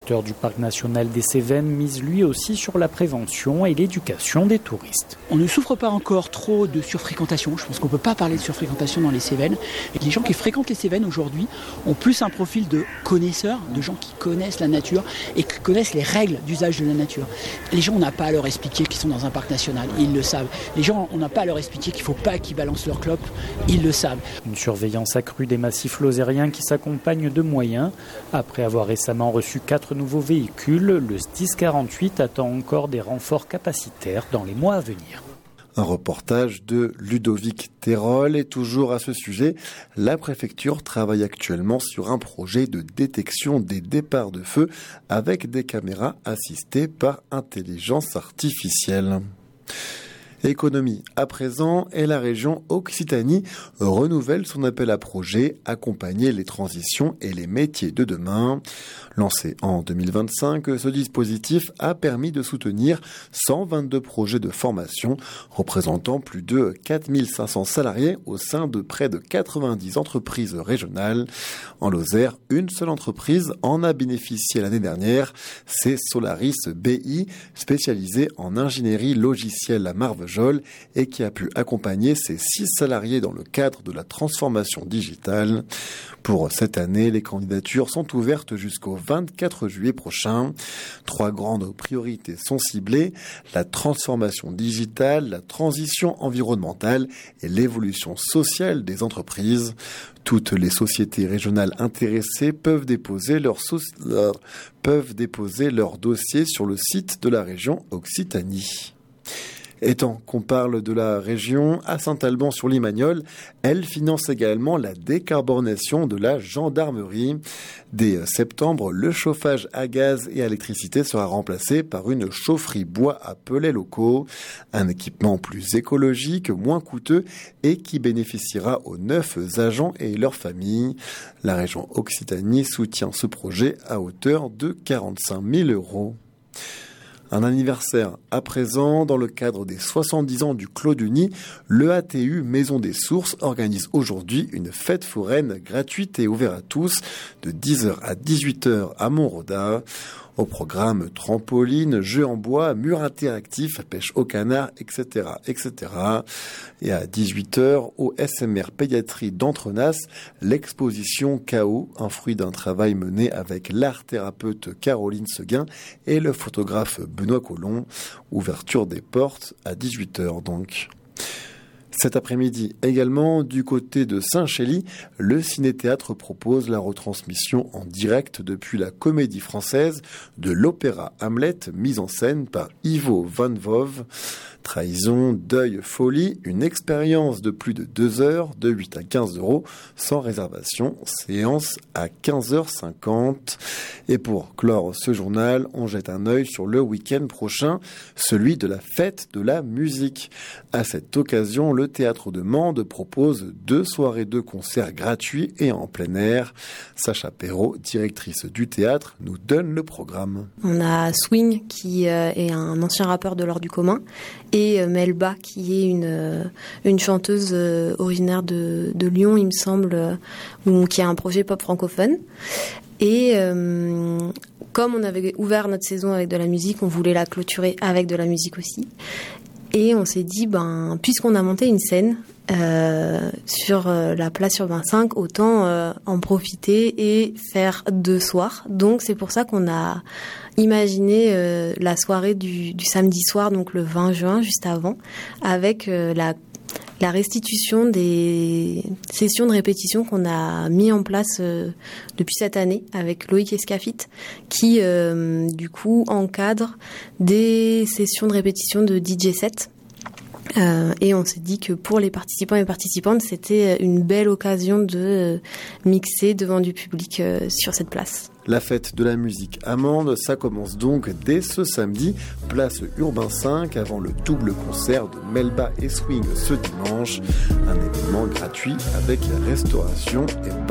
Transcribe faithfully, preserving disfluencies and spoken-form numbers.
directeur du parc national des Cévennes mise lui aussi sur la prévention et l'éducation des touristes. On ne souffre pas encore trop de surfréquentation. Je pense qu'on ne peut pas parler de surfréquentation dans les Cévennes. Et les gens qui fréquentent les Cévennes aujourd'hui ont plus un profil de connaisseurs, de gens qui connaissent la nature et qui connaissent les règles d'usage de la nature. Les gens, on n'a pas à leur expliquer qu'ils sont dans un parc national, ils le savent. Les gens, on n'a pas à leur expliquer qu'il ne faut pas qu'ils balancent leur clope, ils le savent. Une surveillance accrue des massifs lozériens qui s'accompagne de moyens. Après avoir récemment reçu quatre nouveaux véhicules, le S dix quarante-huit attend encore des renforts capacitaires dans les mois à venir. Un reportage de Ludovic Terol. Et toujours à ce sujet, la préfecture travaille actuellement sur un projet de détection des départs de feu avec des caméras assistées par intelligence artificielle. Économie à présent, et la région Occitanie renouvelle son appel à projet Accompagner les transitions et les métiers de demain. Lancé en deux mille vingt-cinq, ce dispositif a permis de soutenir cent vingt-deux projets de formation représentant plus de quatre mille cinq cents salariés au sein de près de quatre-vingt-dix entreprises régionales. En Lozère, une seule entreprise en a bénéficié l'année dernière, c'est Solaris B I, spécialisée en ingénierie logicielle à Marvejols et qui a pu accompagner ses six salariés dans le cadre de la transformation digitale. Pour cette année, les candidatures sont ouvertes jusqu'au vingt-quatre juillet prochain. Trois grandes priorités sont ciblées: la transformation digitale, la transition environnementale et l'évolution sociale des entreprises. Toutes les sociétés régionales intéressées peuvent déposer leur, so- leur, peuvent déposer leur dossier sur le site de la région Occitanie. Et tant qu'on parle de la région, à Saint-Alban-sur-Limagnole, elle finance également la décarbonation de la gendarmerie. Dès septembre, le chauffage à gaz et à électricité sera remplacé par une chaufferie bois à pellets locaux. Un équipement plus écologique, moins coûteux et qui bénéficiera aux neuf agents et leurs familles. La région Occitanie soutient ce projet à hauteur de quarante-cinq mille euros. Un anniversaire à présent. Dans le cadre des soixante-dix ans du Clos du Nid, le A T U Maison des Sources organise aujourd'hui une fête foraine gratuite et ouverte à tous de dix heures à dix-huit heures à Montroda. Au programme trampoline, jeux en bois, murs interactifs, pêche au canard, et cetera, et cetera. Et à dix-huit heures, au S M R Pédiatrie d'Entrenas, l'exposition K O, un fruit d'un travail mené avec l'art-thérapeute Caroline Seguin et le photographe Benoît Collomb. Ouverture des portes à dix-huit heures donc. Cet après-midi également, du côté de Saint-Chély, le Ciné-Théâtre propose la retransmission en direct depuis la Comédie Française de l'opéra Hamlet, mise en scène par Ivo Van Vove. Trahison, deuil, folie, une expérience de plus de deux heures, de huit à quinze euros, sans réservation, séance à quinze heures cinquante. Et pour clore ce journal, on jette un œil sur le week-end prochain, celui de la fête de la musique. À cette occasion, le Théâtre de Mende propose deux soirées de concerts gratuits et en plein air. Sacha Perrault, directrice du théâtre, nous donne le programme. On a Swing, qui est un ancien rappeur de l'Ordre du commun, et Melba, qui est une, une chanteuse originaire de, de Lyon, il me semble, ou qui a un projet pop francophone. Et euh, comme on avait ouvert notre saison avec de la musique, on voulait la clôturer avec de la musique aussi. Et on s'est dit, ben, puisqu'on a monté une scène euh, sur euh, la place Urbain cinq, autant euh, en profiter et faire deux soirs. Donc c'est pour ça qu'on a imaginé euh, la soirée du, du samedi soir, donc le vingt juin, juste avant, avec euh, la la restitution des sessions de répétition qu'on a mis en place euh, depuis cette année avec Loïc Escafit, qui euh, du coup encadre des sessions de répétition de D J set. Euh, et on s'est dit que pour les participants et participantes, c'était une belle occasion de euh, mixer devant du public euh, sur cette place. La fête de la musique à Mende, ça commence donc dès ce samedi, place Urbain cinq, avant le double concert de Melba et Swing ce dimanche. Un événement gratuit avec restauration et